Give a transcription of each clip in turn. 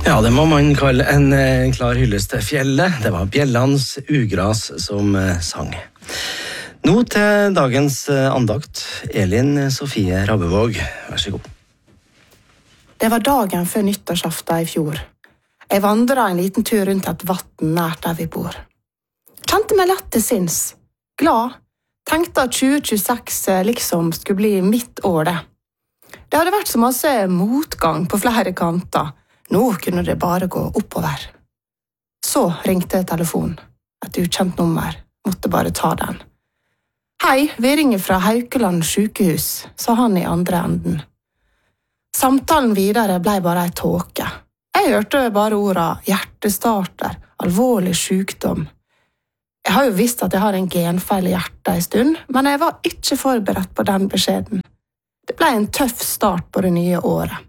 Ja, det må man kalle en klar hyllest til fjellet. Det var bjellans ugras som sang. Nå til dagens andakt. Elin Sofie Rabbevåg, vær så god. Det var dagen før nyttårsaften i fjor. Jeg vandret en liten tur rundt et vatten nært der vi bor. Kjente meg lett til sinns, glad, tenkte at 2026 liksom skulle bli mitt år det. Det hadde vært så masse motgang på flere kanter. Nå kunne det bare gå oppover. Så ringte telefonen. Et ukjent nummer. Måtte bare ta den. Hei, vi ringer fra Haukeland sykehus, sa han i andre enden. Samtalen videre ble bare en tåke. Jeg hørte bare ordene hjertestarter, alvorlig sykdom. Jeg har jo visst at jeg har en genfeil i hjertet en stund, men jeg var ikke forberedt på den beskjeden. Det ble en tøff start på det nye året.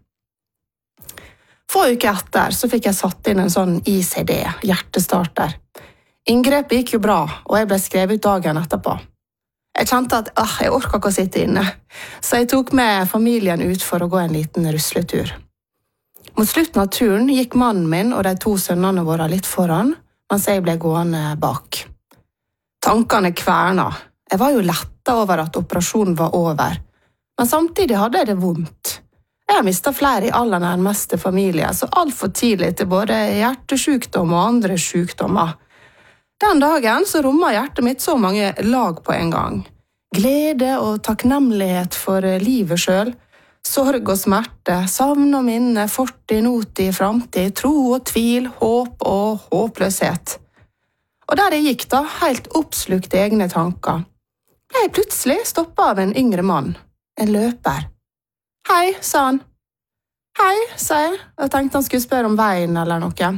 Få uker etter så fikk jeg satt inn en sånn ICD, hjertestarter. Inngrepet gikk jo bra, og jeg ble skrevet ut dagen etterpå. Jeg kjente at jeg orket ikke å sitte inne, så jeg tok med familien ut for å gå en liten rusletur. Mot slutten av turen gikk mannen min og de 2 sønnene våre litt foran, mens jeg ble gående bak. Tankene kverna. Jeg var jo lettet over at operasjonen var over, men samtidig hadde jeg det vondt. Jeg har mistet flere i aller nærmeste familie, så alt for tidlig til både hjertesykdom og andre sykdommer. Den dagen så rommet hjertet mitt så mange lag på en gang. Glede og takknemlighet for livet selv, sorg og smerte, savn og minne, fortid, nåtid, framtid, tro og tvil, håp og håpløshet. Og der jeg gikk da, helt oppslukt i egne tanker, ble jeg plutselig stoppet av en yngre mann, en løper. Hei, sa han. Hei, sa jeg, og tenkte han skulle spørre om veien eller noe.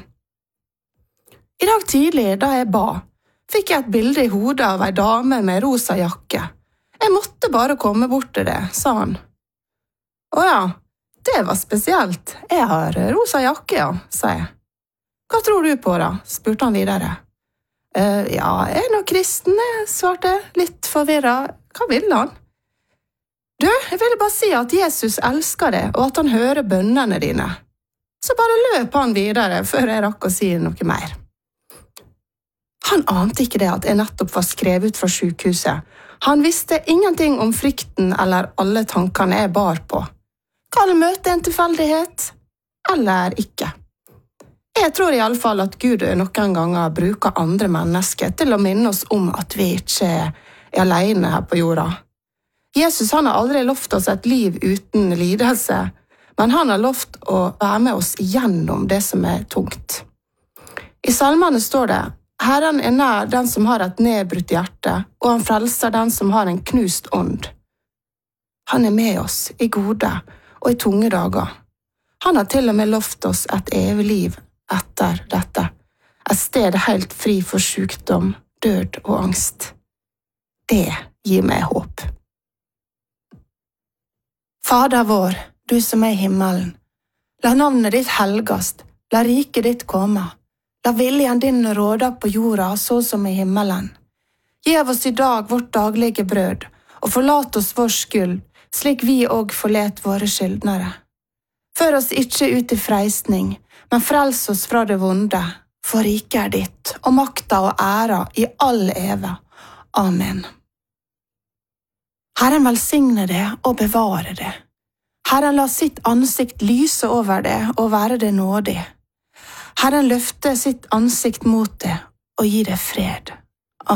I dag tidlig, da jeg ba, fikk jeg et bilde i hodet av en dame med rosa jakke. Jeg måtte bare komme bort til det, sa han. Åja, det var spesielt. Jeg har rosa jakke, ja, sa jeg. Hva tror du på da? Spurte han videre. Ja, jeg er nok kristen, jeg svarte, litt forvirret. Hva ville han? Du, jeg ville bare si at Jesus elsker deg, og at han hører bønnene dine. Så bare løp han videre, før jeg rakk å si noe mer. Han ante ikke det at jeg nettopp var skrevet ut fra sykehuset. Han visste ingenting om frykten eller alle tankene jeg bar på. Kall møtet en tilfeldighet, eller ikke. Jeg tror i alle fall at Gud noen ganger bruker andre mennesker til å minne oss om at vi ikke er alene her på jorda. Jesus han har aldri lovt oss et liv uten lidelse, men han har lovt å være med oss gjennom det som er tungt. I salmene står det, Herren er nær den som har et nedbrutt hjerte, og han frelser den som har en knust ånd. Han er med oss i gode og i tunge dager. Han har til og med lovt oss et evig liv etter dette, et sted helt fri for sykdom, død og angst. Det gir meg håp. Fader vår, du som er i himmelen, la navnet ditt helgast, la riket ditt komme, la viljen din råde på jorda så som i himmelen. Giv oss i dag vårt daglige brød, og forlat oss vår skyld, slik vi og forlet våre skyldnere. Før oss ikke ut i freisning, men frels oss fra det vonde, for riket er ditt, og makta og æra i all eve. Amen. Herren velsigne det og bevare det. Herren la sitt ansikt lyse over det og være det nådig. Herren løfte sitt ansikt mot det og gi det fred.